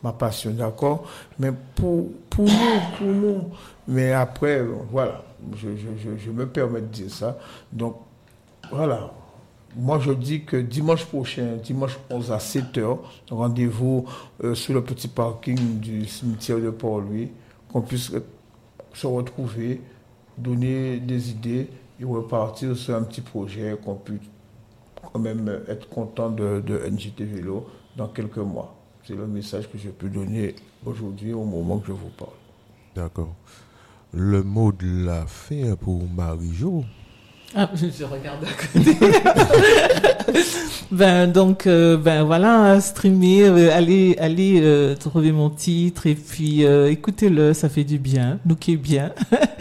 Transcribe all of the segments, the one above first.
ma passion, d'accord? Mais pour nous, mais après, voilà, je me permets de dire ça. Donc, voilà. Moi, je dis que dimanche prochain, dimanche 11 à 7h, rendez-vous sur le petit parking du cimetière de Port-Louis, qu'on puisse se retrouver, donner des idées et repartir sur un petit projet, qu'on puisse quand même être content de NJT Vélo dans quelques mois. C'est le message que je peux donner aujourd'hui au moment que je vous parle. D'accord. Le mot de la fin pour Marie-Jo. Ah, je regarde à côté. Donc voilà, streamer, allez trouver mon titre et puis écoutez-le, ça fait du bien, nous qui est bien.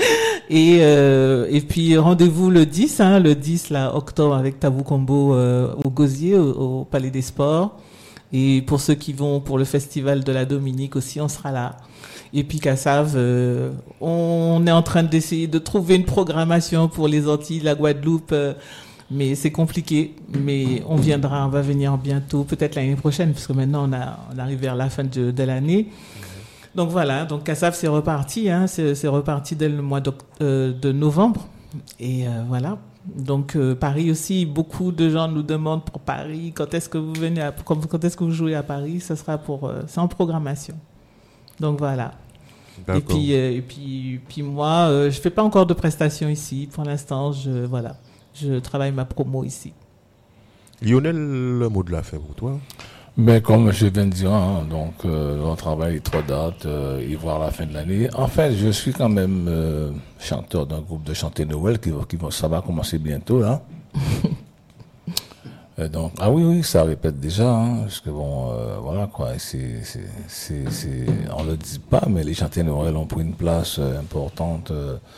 Et puis rendez-vous le 10 là, octobre avec Tabou Combo au Gosier, au Palais des Sports. Et pour ceux qui vont pour le festival de la Dominique aussi, on sera là. Et puis Kassav, on est en train d'essayer de trouver une programmation pour les Antilles, la Guadeloupe, mais c'est compliqué. Mais on va venir bientôt, peut-être l'année prochaine, parce que maintenant on arrive vers la fin de l'année. Donc voilà, donc Kassav c'est reparti, c'est reparti dès le mois de novembre. Et voilà. Donc Paris aussi, beaucoup de gens nous demandent pour Paris, quand est-ce que vous venez, quand est-ce que vous jouez à Paris, ça sera c'est en programmation. Donc voilà. D'accord. Et puis moi, je fais pas encore de prestations ici. Pour l'instant, je travaille ma promo ici. Lionel, le mot de la fin pour toi. Mais comme je viens de dire, on travaille 3 dates, et voir la fin de l'année. En fait, je suis quand même chanteur d'un groupe de chanter Noël ça va commencer bientôt là. Donc oui, ça répète déjà, parce que voilà quoi, on le dit pas, mais les chantiers Noël ont pris une place importante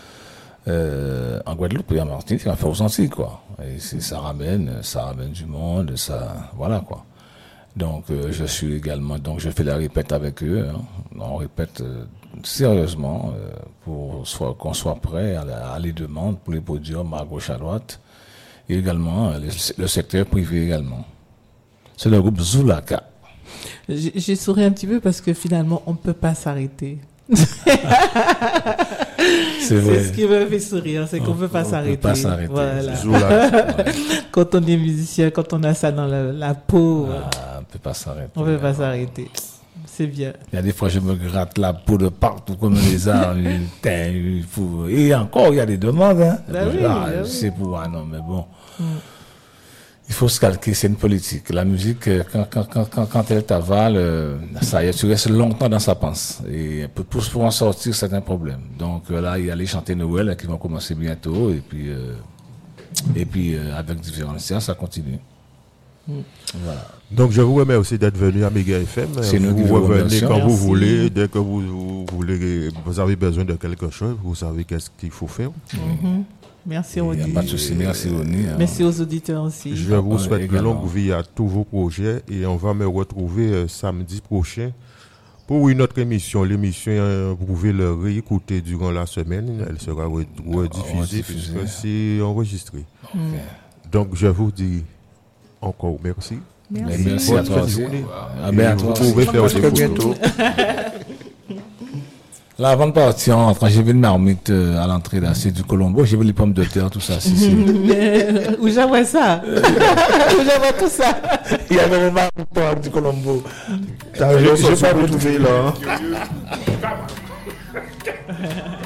en Guadeloupe et en Martinique, enfin aux Antilles quoi. Et ça ramène du monde, ça, voilà quoi. Donc je suis également, donc je fais la répète avec eux, on répète sérieusement pour qu'on soit prêt à les demandes pour les podiums à gauche à droite. Et également le secteur privé également. C'est le groupe Zulaka. J'ai souri un petit peu parce que finalement, on ne peut pas s'arrêter. C'est vrai. Ce qui me fait sourire, c'est qu'on ne peut pas s'arrêter. Pas s'arrêter. Voilà. Zulaka. Quand on est musicien, quand on a ça dans la peau, on ne peut pas s'arrêter. On ne peut pas s'arrêter. C'est bien. Il y a des fois, je me gratte la peau de partout comme les arts. Et encore, il y a des demandes. C'est pour non, mais bon. Il faut se calquer, c'est une politique. La musique, quand elle t'avale, ça y est, tu restes longtemps dans sa panse. Et pour en sortir, c'est un problème. Donc là, il y a les chanter Noël qui vont commencer bientôt. Et puis avec différents séances, ça continue. Voilà. Donc je vous remercie d'être venu à Méga FM. Vous revenez quand vous voulez, dès que vous voulez, vous avez besoin de quelque chose, vous savez qu'est-ce qu'il faut faire. Merci Ronnie. Il n'y a pas de souci, merci Ronnie. Merci aux auditeurs aussi. Je vous souhaite une longue vie à tous vos projets et on va me retrouver samedi prochain pour une autre émission. L'émission, vous pouvez le réécouter durant la semaine, elle sera rediffusée puisque c'est enregistré. Donc je vous dis encore merci. Merci à toi aussi. Vous pouvez faire des photos. Là, avant de partir, en rentrant, j'ai vu une marmite à l'entrée là, c'est du Colombo, j'ai vu les pommes de terre, tout ça. Où j'avais ça? Où j'avais tout ça? Il y avait une marmite du Colombo. Je n'ai pas retrouvé là.